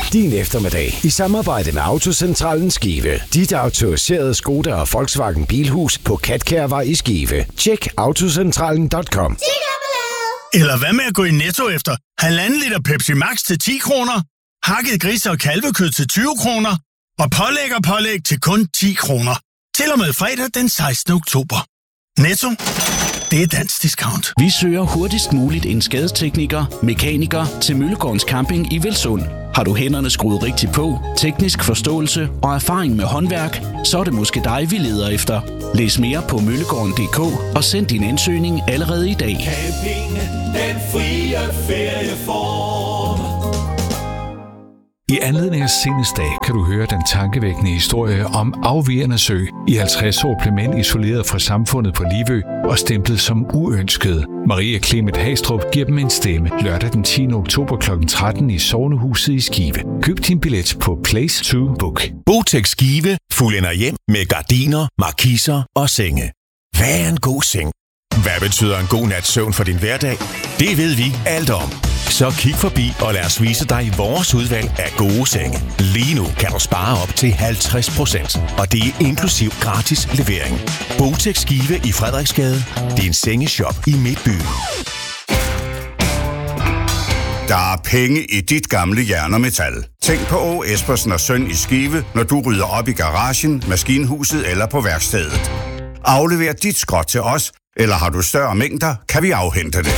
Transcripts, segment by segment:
din eftermiddag i samarbejde med Autocentralen Skive. Dit autoriserede Skoda og Volkswagen Bilhus på Katkærvej i Skive. Tjek autocentralen.com. Eller hvad med at gå i Netto efter 1,5 liter Pepsi Max til 10 kroner? Hakket grise- og kalvekød til 20 kroner? Og pålæg til kun 10 kroner. Til og med fredag den 16. oktober. Netto. Det er dansk discount. Vi søger hurtigst muligt en skadestekniker, mekaniker til Møllegårdens Camping i Velsund. Har du hænderne skruet rigtigt på, teknisk forståelse og erfaring med håndværk, så er det måske dig, vi leder efter. Læs mere på møllegården.dk og send din ansøgning allerede i dag. Camping, den frie ferieform. I anledning af Sindesdag kan du høre den tankevækkende historie om Afvigerne Sø. I 50 år blev mænd isoleret fra samfundet på Livø og stemplet som uønskede. Maria Clement Hastrup giver dem en stemme lørdag den 10. oktober kl. 13 i Sognehuset i Skive. Køb din billet på Place to Book. Botex Skive fuldender hjem med gardiner, markiser og senge. Hvad er en god seng? Hvad betyder en god nats søvn for din hverdag? Det ved vi alt om. Så kig forbi og lad os vise dig vores udvalg af gode senge. Lige nu kan du spare op til 50%, og det er inklusiv gratis levering. Botex Skive i Frederiksgade. Din sengeshop i Midtbyen. Der er penge i dit gamle jern og metal. Tænk på Å. Espersen og Søn i Skive, når du rydder op i garagen, maskinhuset eller på værkstedet. Aflever dit skrot til os, eller har du større mængder, kan vi afhente det.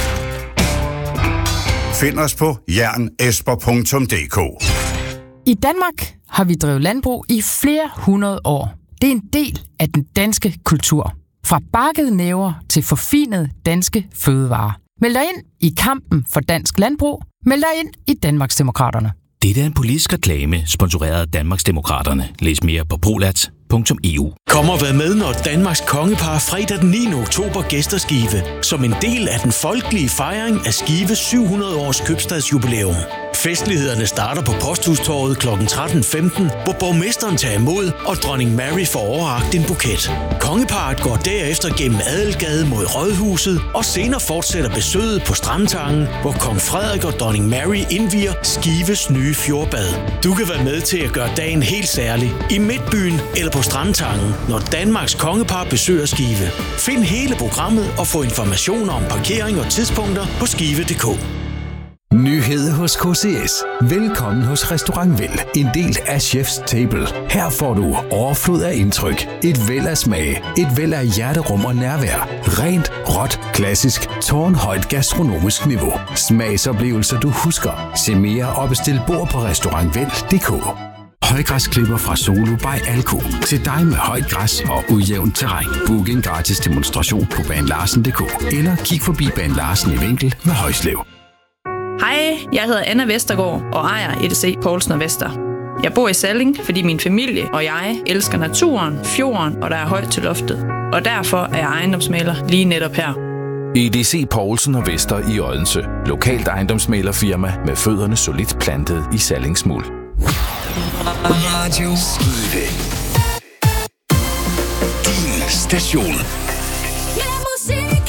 Find os på jernesper.dk. I Danmark har vi drevet landbrug i flere hundrede år. Det er en del af den danske kultur. Fra bakkede næver til forfinede danske fødevarer. Meld dig ind i kampen for dansk landbrug. Meld dig ind i Danmarksdemokraterne. Dette er en politisk reklame, sponsoreret af Danmarksdemokraterne. Læs mere på prolat.eu. Kom og vær med, når Danmarks kongepar fredag den 9. oktober gæster Skive, som en del af den folkelige fejring af Skives 700 års købstadsjubilæum. Festlighederne starter på Posthustorvet kl. 13.15, hvor borgmesteren tager imod, og dronning Mary får overrakt en buket. Kongeparret går derefter gennem Adelgade mod Rådhuset, og senere fortsætter besøget på Strandtangen, hvor kong Frederik og dronning Mary indvier Skives nye fjordbad. Du kan være med til at gøre dagen helt særlig i Midtbyen eller på Strandtangen, når Danmarks kongepar besøger Skive. Find hele programmet og få informationer om parkering og tidspunkter på skive.dk. Nyhed hos KCS. Velkommen hos Restaurant Vel, en del af Chef's Table. Her får du overflod af indtryk, et væld af smag, et væld af hjerterum og nærvær. Rent, råt, klassisk, tårnhøjt gastronomisk niveau. Smagsoplevelser du husker. Se mere og bestil bord på restaurantvel.dk. Højgræsklipper fra Solo by Alko. Til dig med højt græs og ujævnt terræn. Book en gratis demonstration på banelarsen.dk. Eller kig forbi Bane Larsen i Vinkel ved Højslev. Hej, jeg hedder Anna Vestergaard og ejer EDC Poulsen & Vester. Jeg bor i Salling, fordi min familie og jeg elsker naturen, fjorden og der er højt til loftet. Og derfor er jeg ejendomsmægler lige netop her. EDC Poulsen & Vester i Odense. Lokalt ejendomsmæglerfirma med fødderne solidt plantet i Sallingsmuld. Radio Skive. Din station. Ja, musik.